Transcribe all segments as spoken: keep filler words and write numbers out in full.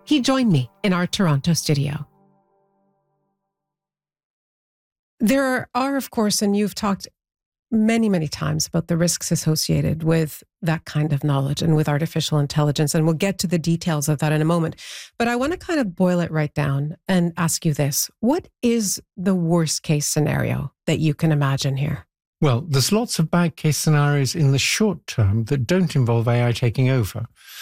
He joined me in our Toronto studio. There are, of course, and you've talked many, many times about the risks associated with that kind of knowledge and with artificial intelligence, and we'll get to the details of that in a moment. But I want to kind of boil it right down and ask you this. What is the worst case scenario that you can imagine here? Well, there's lots of bad case scenarios in the short term that don't involve A I taking over.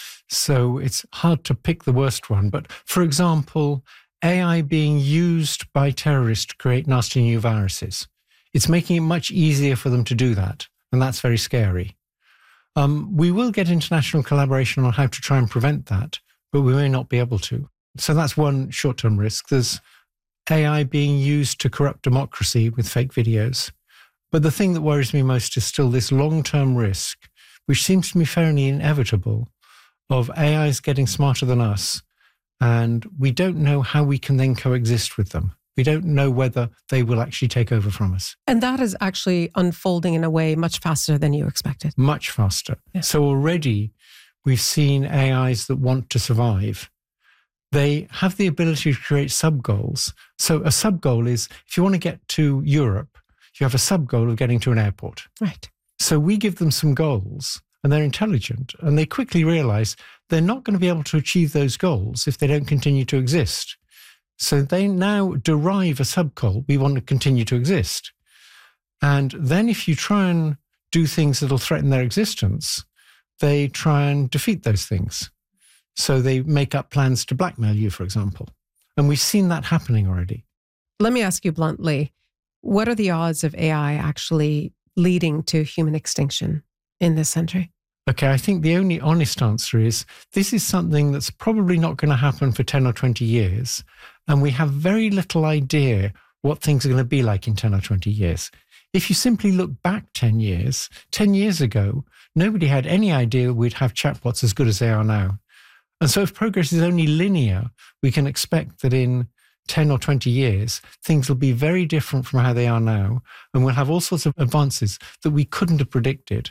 So it's hard to pick the worst one. But for example, A I being used by terrorists to create nasty new viruses. It's making it much easier for them to do that. And that's very scary. Um, we will get international collaboration on how to try and prevent that, but we may not be able to. So that's one short-term risk. There's A I being used to corrupt democracy with fake videos. But the thing that worries me most is still this long-term risk, which seems to me fairly inevitable, of A Is getting smarter than us. And we don't know how we can then coexist with them. We don't know whether they will actually take over from us. And that is actually unfolding in a way much faster than you expected. Much faster. Yeah. So already we've seen A Is that want to survive. They have the ability to create sub-goals. So a sub-goal is, if you want to get to Europe, you have a sub-goal of getting to an airport. Right. So we give them some goals, and they're intelligent, and they quickly realize they're not going to be able to achieve those goals if they don't continue to exist. So they now derive a sub-goal. We want to continue to exist. And then if you try and do things that'll threaten their existence, they try and defeat those things. So they make up plans to blackmail you, for example. And we've seen that happening already. Let me ask you bluntly, what are the odds of A I actually leading to human extinction in this century? Okay, I think the only honest answer is this is something that's probably not going to happen for ten or twenty years. And we have very little idea what things are going to be like in ten or twenty years. If you simply look back ten years, ten years ago, nobody had any idea we'd have chatbots as good as they are now. And so if progress is only linear, we can expect that in ten or twenty years, things will be very different from how they are now. And we'll have all sorts of advances that we couldn't have predicted.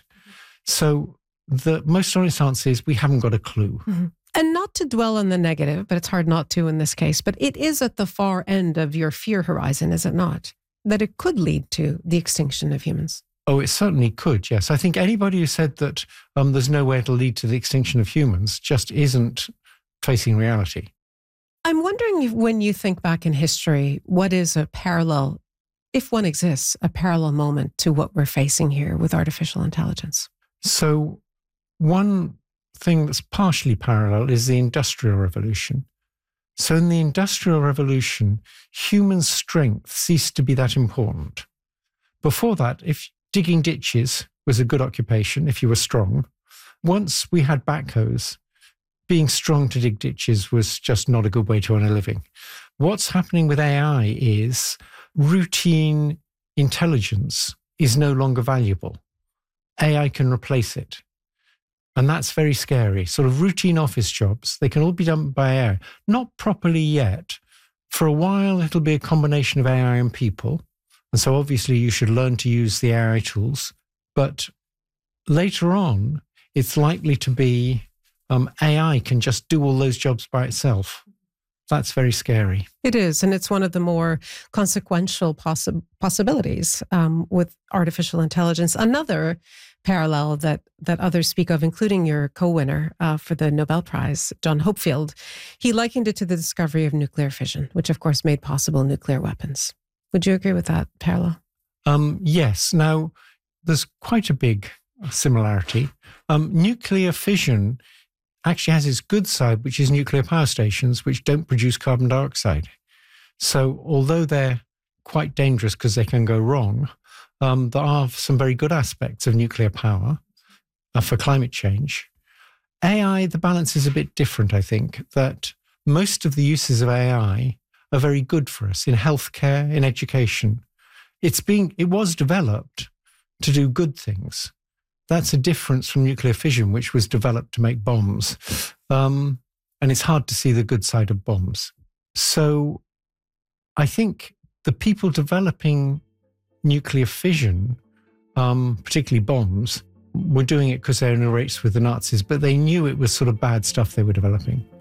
So the most honest answer is we haven't got a clue. Mm-hmm. And not to dwell on the negative, but it's hard not to in this case, but it is at the far end of your fear horizon, is it not? That it could lead to the extinction of humans. Oh, it certainly could, yes. I think anybody who said that um, there's no way it'll lead to the extinction of humans just isn't facing reality. I'm wondering if, when you think back in history, what is a parallel, if one exists, a parallel moment to what we're facing here with artificial intelligence? So one thing that's partially parallel is the Industrial Revolution. So in the Industrial Revolution, human strength ceased to be that important. Before that, if digging ditches was a good occupation, if you were strong, once we had backhoes, being strong to dig ditches was just not a good way to earn a living. What's happening with A I is routine intelligence is no longer valuable. A I can replace it. And that's very scary. Sort of routine office jobs, they can all be done by A I. Not properly yet. For a while, it'll be a combination of A I and people. And so obviously you should learn to use the A I tools. But later on, it's likely to be um, A I can just do all those jobs by itself. That's very scary. It is. And it's one of the more consequential possi- possibilities um, with artificial intelligence. Another parallel that that others speak of, including your co-winner uh, for the Nobel Prize, John Hopfield, he likened it to the discovery of nuclear fission, which of course made possible nuclear weapons. Would you agree with that parallel? Um, yes. Now, there's quite a big similarity. Um, nuclear fission actually has its good side, which is nuclear power stations, which don't produce carbon dioxide. So although they're quite dangerous because they can go wrong, um, there are some very good aspects of nuclear power uh, for climate change. A I, the balance is a bit different, I think, that most of the uses of A I are very good for us in healthcare, in education. It's being, it was developed to do good things. That's a difference from nuclear fission, which was developed to make bombs. Um, and it's hard to see the good side of bombs. So I think the people developing nuclear fission, um, particularly bombs, were doing it because they were in a race with the Nazis, but they knew it was sort of bad stuff they were developing.